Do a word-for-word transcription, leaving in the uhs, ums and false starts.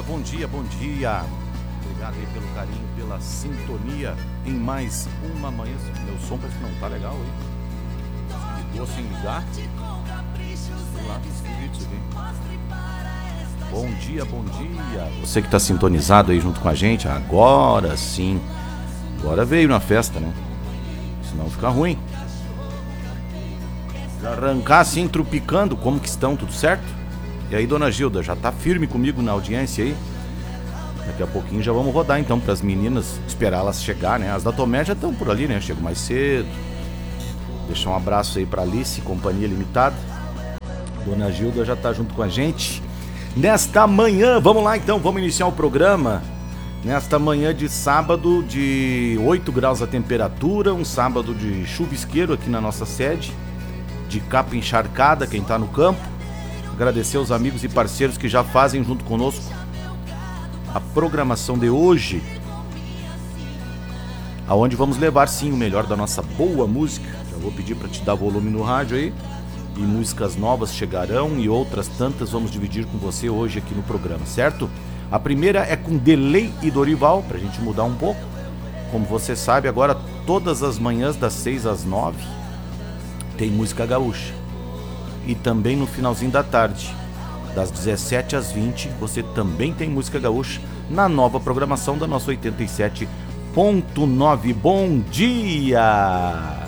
bom dia, bom dia. Obrigado aí pelo carinho, pela sintonia em mais uma manhã. Meu som parece que não tá legal aí. Ligou sem ligar. Sei lá, que esquisito isso aqui. Bom dia, bom dia. Você que tá sintonizado aí junto com a gente, agora sim. Agora veio na festa, né? Senão fica ruim. Já arrancar assim, trupicando, como que estão, tudo certo? E aí, dona Gilda, já tá firme comigo na audiência aí? Daqui a pouquinho já vamos rodar então para as meninas, esperar elas chegar, né? As da Tomé já estão por ali, né? Chego mais cedo. Deixar um abraço aí para Alice, Companhia Limitada. Dona Gilda já tá junto com a gente. Nesta manhã, vamos lá então, vamos iniciar o programa. Nesta manhã de sábado, de oito graus a temperatura, um sábado de chuvisqueiro aqui na nossa sede, de capa encharcada, quem tá no campo. Agradecer aos amigos e parceiros que já fazem junto conosco a programação de hoje, aonde vamos levar sim o melhor da nossa boa música. Já vou pedir para te dar volume no rádio aí. E músicas novas chegarão e outras tantas vamos dividir com você hoje aqui no programa, certo? A primeira é com Delay e Dorival, pra gente mudar um pouco. Como você sabe, agora todas as manhãs das seis às nove tem música gaúcha. E também no finalzinho da tarde, das dezessete às vinte, você também tem música gaúcha na nova programação da nossa oitenta e sete ponto nove. Bom dia!